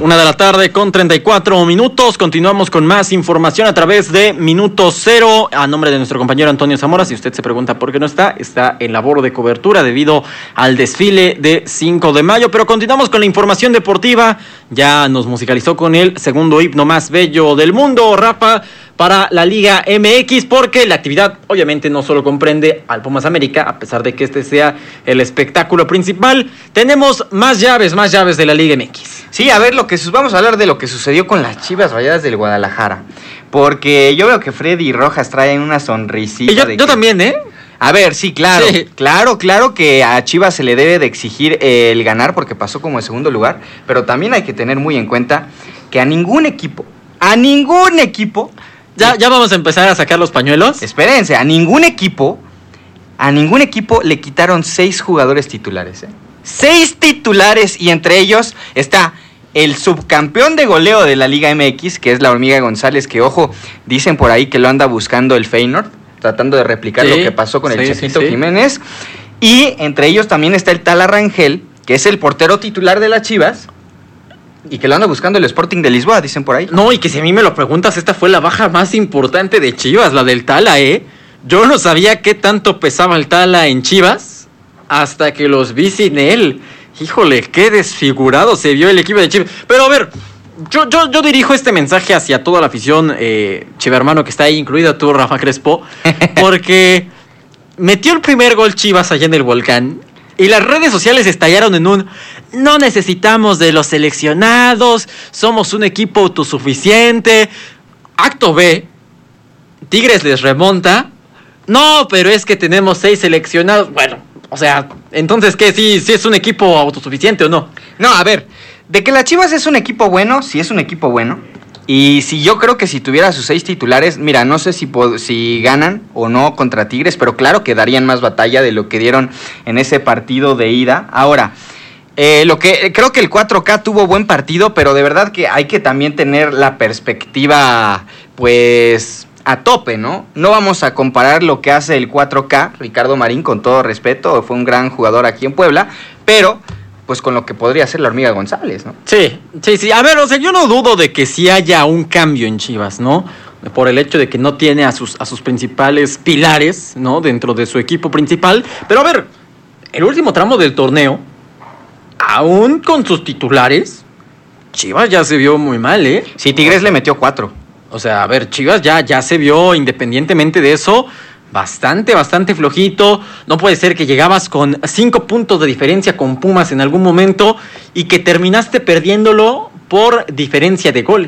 1:34 p.m. Continuamos con más información a través de Minuto Cero. A nombre de nuestro compañero Antonio Zamora, si usted se pregunta por qué no está en labor de cobertura debido al desfile de 5 de mayo. Pero continuamos con la información deportiva. Ya nos musicalizó con el segundo himno más bello del mundo, Rafa, para la Liga MX, porque la actividad obviamente no solo comprende al Pumas América, a pesar de que este sea el espectáculo principal. Tenemos más llaves de la Liga MX. Sí, a ver, vamos a hablar de lo que sucedió con las Chivas Rayadas del Guadalajara, porque yo veo que Freddy Rojas trae una sonrisita. Yo también, ¿eh? A ver, sí, claro, sí. Claro que a Chivas se le debe de exigir el ganar porque pasó como en segundo lugar, pero también hay que tener muy en cuenta que a ningún equipo... ¿Ya vamos a empezar a sacar los pañuelos? Espérense, a ningún equipo le quitaron 6 jugadores titulares, 6 titulares, y entre ellos está el subcampeón de goleo de la Liga MX, que es la Hormiga González, que, ojo, dicen por ahí que lo anda buscando el Feyenoord, tratando de replicar lo que pasó con el Chepito Jiménez. Y entre ellos también está el Tala Rangel, que es el portero titular de las Chivas, y que lo anda buscando el Sporting de Lisboa, dicen por ahí. No, y que si a mí me lo preguntas, esta fue la baja más importante de Chivas, la del Tala, Yo no sabía qué tanto pesaba el Tala en Chivas hasta que los vi sin él. Híjole, qué desfigurado se vio el equipo de Chivas. Pero a ver, yo dirijo este mensaje hacia toda la afición chivermano que está ahí, incluida tú, Rafa Crespo, porque metió el primer gol Chivas allá en el Volcán y las redes sociales estallaron en un: no necesitamos de los seleccionados, somos un equipo autosuficiente. Acto B, Tigres les remonta. No, pero es que tenemos 6 seleccionados. Bueno, o sea, entonces, ¿qué? ¿Sí es un equipo autosuficiente o no? No, a ver, de que la Chivas es un equipo bueno, sí es un equipo bueno. Y yo creo que si tuviera sus 6 titulares, mira, no sé si ganan o no contra Tigres, pero claro que darían más batalla de lo que dieron en ese partido de ida. Ahora, creo que el 4K tuvo buen partido, pero de verdad que hay que también tener la perspectiva, pues, a tope, ¿no? No vamos a comparar lo que hace el 4K, Ricardo Marín, con todo respeto, fue un gran jugador aquí en Puebla, pero pues con lo que podría hacer la Hormiga González, ¿no? Sí. A ver, o sea, yo no dudo de que sí haya un cambio en Chivas, ¿no? Por el hecho de que no tiene a sus principales pilares, ¿no? Dentro de su equipo principal. Pero a ver, el último tramo del torneo, aún con sus titulares, Chivas ya se vio muy mal, ¿eh? Sí, Tigres le metió 4. O sea, a ver, Chivas ya se vio, independientemente de eso, bastante flojito. No puede ser que llegabas con 5 puntos de diferencia con Pumas en algún momento y que terminaste perdiéndolo por diferencia de gol.